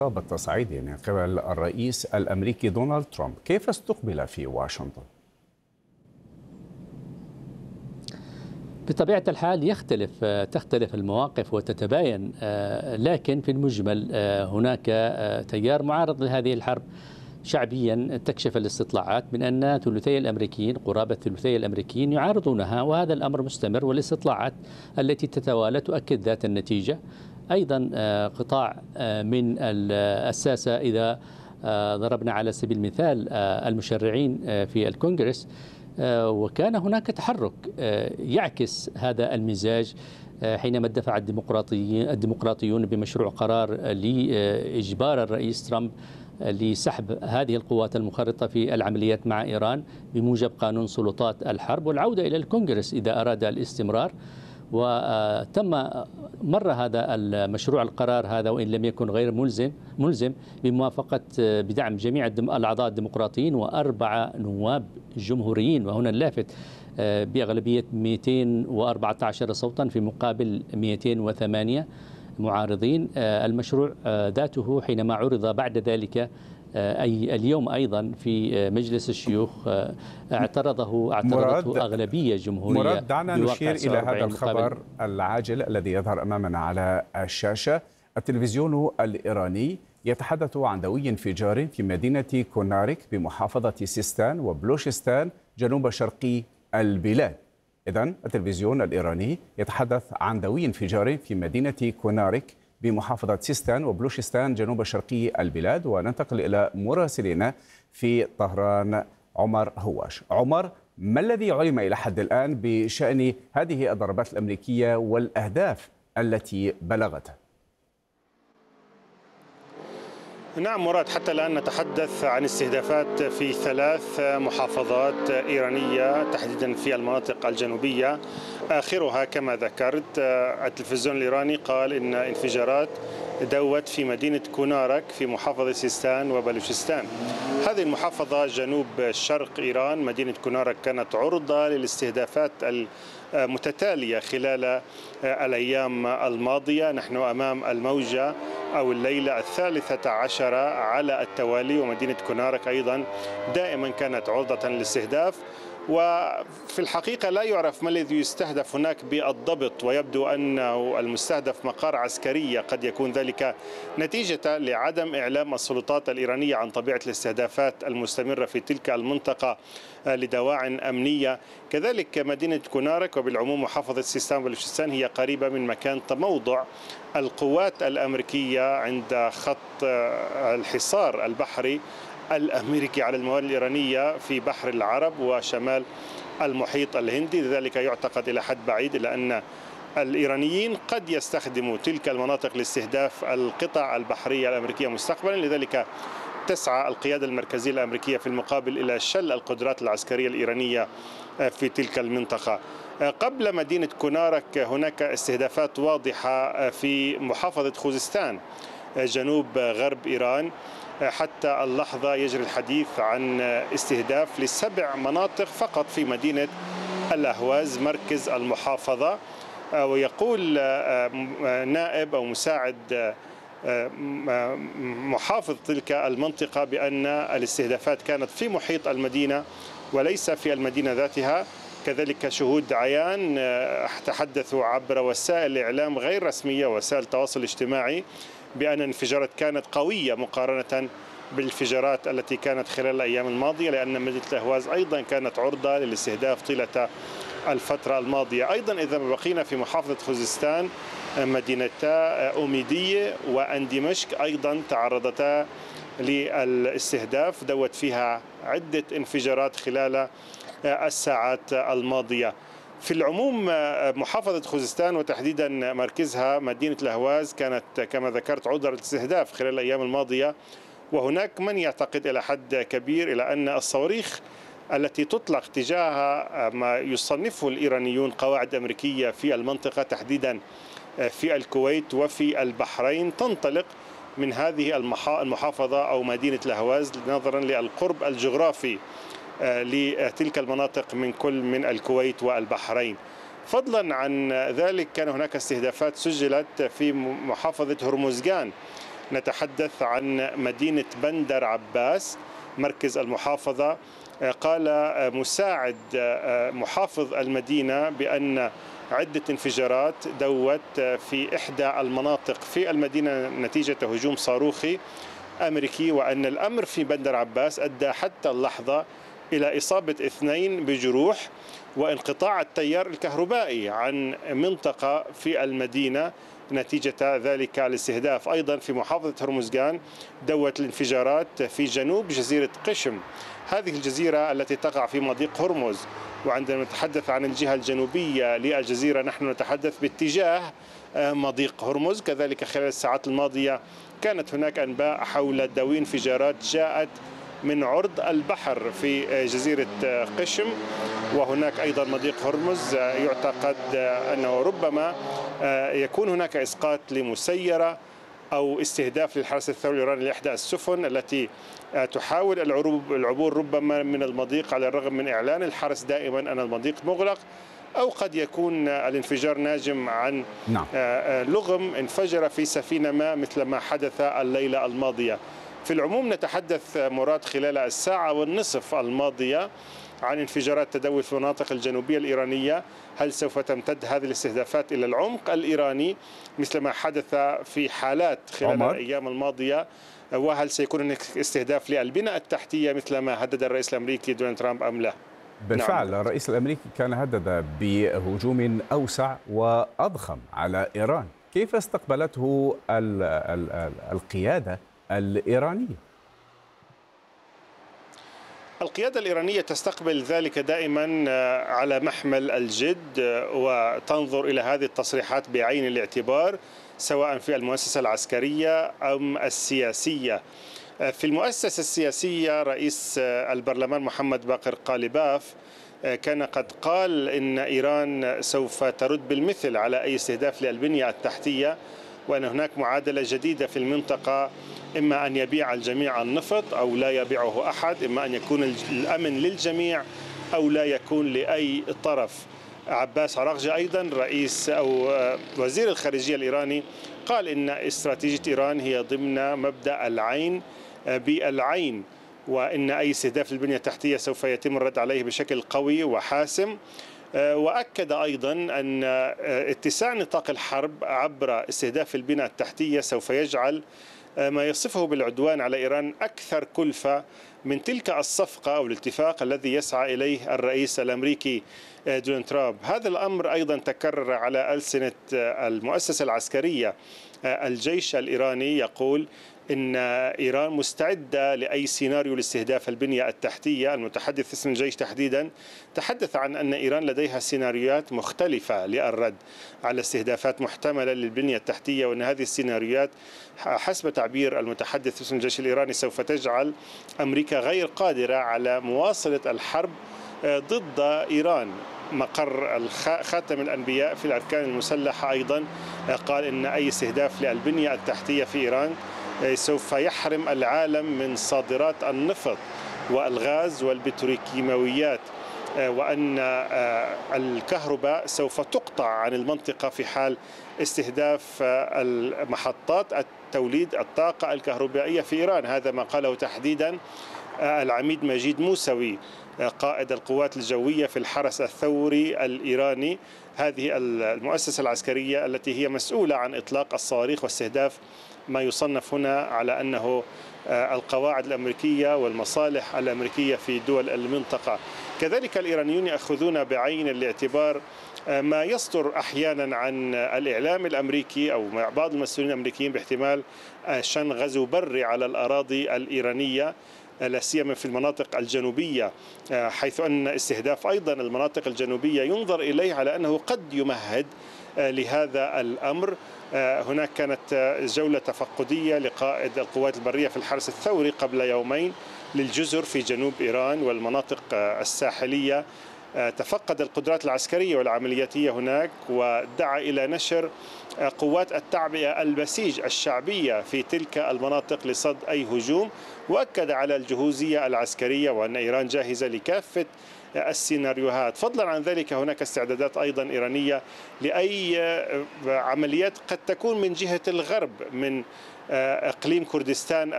بالتصعيد من قبل الرئيس الأمريكي دونالد ترامب، كيف استقبل في واشنطن؟ بطبيعة الحال تختلف المواقف وتتباين، لكن في المجمل هناك تيار معارض لهذه الحرب. شعبيا تكشف الاستطلاعات من أن قرابة ثلثي الأمريكيين يعارضونها، وهذا الأمر مستمر، والاستطلاعات التي تتوالى تؤكد ذات النتيجة. أيضا قطاع من الساسة، إذا ضربنا على سبيل المثال المشرعين في الكونغرس، وكان هناك تحرك يعكس هذا المزاج حينما دفع الديمقراطيون بمشروع قرار لإجبار الرئيس ترامب لسحب هذه القوات المخرطة في العمليات مع إيران بموجب قانون سلطات الحرب، والعودة إلى الكونغرس إذا أراد الاستمرار. وتم مر هذا المشروع القرار هذا، وإن لم يكن غير ملزم بموافقة بدعم جميع الأعضاء الديمقراطيين و4 نواب جمهوريين، وهنا اللافت بأغلبية 214 صوتا في مقابل 208 معارضين. المشروع ذاته حينما عرض بعد ذلك أي اليوم أيضا في مجلس الشيوخ اعترضته أغلبية جمهورية. مراد، دعنا نشير إلى هذا الخبر العاجل الذي يظهر أمامنا على الشاشة. التلفزيون الإيراني يتحدث عن دوي انفجار في مدينة كونارك بمحافظة سيستان وبلوشستان جنوب شرقي البلاد. إذن التلفزيون الإيراني يتحدث عن دوي انفجار في مدينة كونارك بمحافظة سيستان وبلوشستان جنوب شرقي البلاد. وننتقل إلى مراسلنا في طهران عمر هواش. عمر، ما الذي علم إلى حد الآن بشأن هذه الضربات الأمريكية والأهداف التي بلغتها؟ نعم مراد، حتى الآن نتحدث عن استهدافات في 3 محافظات إيرانية تحديدا في المناطق الجنوبية، آخرها كما ذكرت التلفزيون الإيراني قال إن انفجارات دوت في مدينة كونارك في محافظة سيستان وبلوشستان. هذه المحافظة جنوب شرق إيران. مدينة كونارك كانت عرضة للاستهدافات المتتالية خلال الأيام الماضية. نحن أمام الموجة أو الليلة 13 على التوالي، ومدينة كونارك أيضا دائما كانت عرضة للاستهداف. وفي الحقيقة لا يعرف ما الذي يستهدف هناك بالضبط، ويبدو أنه المستهدف مقر عسكرية. قد يكون ذلك نتيجة لعدم إعلام السلطات الإيرانية عن طبيعة الاستهدافات المستمرة في تلك المنطقة لدواعٍ أمنية. كذلك مدينة كونارك وبالعموم محافظة سيستان وبلوشستان هي قريبة من مكان تموضع القوات الأمريكية عند خط الحصار البحري الأمريكي على الموانئ الإيرانية في بحر العرب وشمال المحيط الهندي. لذلك يعتقد إلى حد بعيد إلى أن الإيرانيين قد يستخدموا تلك المناطق لاستهداف القطع البحرية الأمريكية مستقبلا. لذلك تسعى القيادة المركزية الأمريكية في المقابل إلى شل القدرات العسكرية الإيرانية في تلك المنطقة. قبل مدينة كونارك هناك استهدافات واضحة في محافظة خوزستان جنوب غرب إيران. حتى اللحظة يجري الحديث عن استهداف ل7 مناطق فقط في مدينة الأهواز مركز المحافظة. ويقول نائب أو مساعد محافظ تلك المنطقة بأن الاستهدافات كانت في محيط المدينة وليس في المدينة ذاتها. كذلك شهود عيان تحدثوا عبر وسائل إعلام غير رسمية وسائل التواصل الاجتماعي بأن الانفجارات كانت قوية مقارنة بالانفجارات التي كانت خلال الأيام الماضية، لأن مدينة الأهواز أيضا كانت عرضة للاستهداف طيلة الفترة الماضية. أيضا إذا بقينا في محافظة خوزستان مدينتا أوميدية وأندمشق أيضا تعرضتا للاستهداف، دوت فيها عدة انفجارات خلال الساعات الماضية. في العموم محافظة خوزستان وتحديدا مركزها مدينة الأهواز كانت كما ذكرت عرضة للاستهداف خلال الأيام الماضية. وهناك من يعتقد إلى حد كبير إلى أن الصواريخ التي تطلق تجاه ما يصنفه الإيرانيون قواعد أمريكية في المنطقة تحديدا في الكويت وفي البحرين تنطلق من هذه المحافظة أو مدينة الأهواز نظرا للقرب الجغرافي لتلك المناطق من كل من الكويت والبحرين. فضلا عن ذلك كان هناك استهدافات سجلت في محافظة هرمزغان نتحدث عن مدينة بندر عباس مركز المحافظة. قال مساعد محافظ المدينة بأن عدة انفجارات دوت في إحدى المناطق في المدينة نتيجة هجوم صاروخي أمريكي، وأن الأمر في بندر عباس أدى حتى اللحظة إلى إصابة 2 بجروح وانقطاع التيار الكهربائي عن منطقة في المدينة نتيجة ذلك الاستهداف. أيضا في محافظة هرمزغان دوت الانفجارات في جنوب جزيرة قشم، هذه الجزيرة التي تقع في مضيق هرمز، وعندما نتحدث عن الجهة الجنوبية للجزيرة نحن نتحدث باتجاه مضيق هرمز. كذلك خلال الساعات الماضية كانت هناك أنباء حول ذوي انفجارات جاءت من عرض البحر في جزيرة قشم، وهناك أيضا مضيق هرمز يعتقد أنه ربما يكون هناك إسقاط لمسيرة أو استهداف للحرس الثوري الإيراني لإحدى السفن التي تحاول العبور ربما من المضيق، على الرغم من إعلان الحرس دائما أن المضيق مغلق، أو قد يكون الانفجار ناجم عن لغم انفجر في سفينة ما مثل ما حدث الليلة الماضية. في العموم نتحدث مراد خلال الساعة والنصف الماضية عن انفجارات تدوي في المناطق الجنوبية الإيرانية. هل سوف تمتد هذه الاستهدافات إلى العمق الإيراني مثل ما حدث في حالات خلال الأيام الماضية؟ وهل سيكون هناك استهداف للبنى التحتية مثل ما هدد الرئيس الأمريكي دونالد ترامب أم لا؟ بالفعل نعم. الرئيس الأمريكي كان هدد بهجوم أوسع وأضخم على إيران. كيف استقبلته القيادة الإيرانية؟ القيادة الإيرانية تستقبل ذلك دائما على محمل الجد، وتنظر إلى هذه التصريحات بعين الاعتبار سواء في المؤسسة العسكرية أم السياسية. في المؤسسة السياسية رئيس البرلمان محمد باقر قالباف كان قد قال إن إيران سوف ترد بالمثل على أي استهداف للبنية التحتية، وأن هناك معادلة جديدة في المنطقة، إما أن يبيع الجميع النفط أو لا يبيعه أحد، إما أن يكون الأمن للجميع أو لا يكون لأي طرف. عباس عراقجي أيضا رئيس أو وزير الخارجية الإيراني قال إن استراتيجية إيران هي ضمن مبدأ العين بالعين، وإن أي استهداف للبنية التحتية سوف يتم الرد عليه بشكل قوي وحاسم. وأكد أيضا أن اتساع نطاق الحرب عبر استهداف البنى التحتية سوف يجعل ما يصفه بالعدوان على إيران أكثر كلفة من تلك الصفقة أو الاتفاق الذي يسعى إليه الرئيس الأمريكي دونالد ترامب. هذا الأمر أيضا تكرر على ألسنة المؤسسة العسكرية. الجيش الإيراني يقول إن إيران مستعدة لأي سيناريو لاستهداف البنية التحتية. المتحدث اسم الجيش تحديدا تحدث عن أن إيران لديها سيناريوهات مختلفة للرد على استهدافات محتملة للبنية التحتية، وأن هذه السيناريوهات حسب تعبير المتحدث اسم الجيش الإيراني سوف تجعل أمريكا غير قادرة على مواصلة الحرب ضد إيران. مقر خاتم الأنبياء في الأركان المسلحة أيضا قال إن أي استهداف للبنية التحتية في إيران سوف يحرم العالم من صادرات النفط والغاز والبتروكيماويات، وأن الكهرباء سوف تقطع عن المنطقة في حال استهداف محطات توليد الطاقة الكهربائية في إيران. هذا ما قاله تحديدا العميد مجيد موسوي قائد القوات الجوية في الحرس الثوري الإيراني، هذه المؤسسة العسكرية التي هي مسؤولة عن إطلاق الصواريخ واستهداف ما يصنف هنا على أنه القواعد الأمريكية والمصالح الأمريكية في دول المنطقة. كذلك الإيرانيون يأخذون بعين الاعتبار ما يصدر أحيانا عن الإعلام الأمريكي أو بعض المسؤولين الأمريكيين باحتمال شن غزو بري على الأراضي الإيرانية، لا سيما في المناطق الجنوبية، حيث أن استهداف أيضا المناطق الجنوبية ينظر إليه على أنه قد يمهد لهذا الأمر. هناك كانت جولة تفقدية لقائد القوات البرية في الحرس الثوري قبل يومين للجزر في جنوب إيران والمناطق الساحلية، تفقد القدرات العسكرية والعملياتية هناك، ودعا إلى نشر قوات التعبئة البسيج الشعبية في تلك المناطق لصد أي هجوم، وأكد على الجهوزية العسكرية وأن إيران جاهزة لكافة السيناريوهات. فضلا عن ذلك هناك استعدادات أيضا إيرانية لأي عمليات قد تكون من جهة الغرب من إقليم كردستان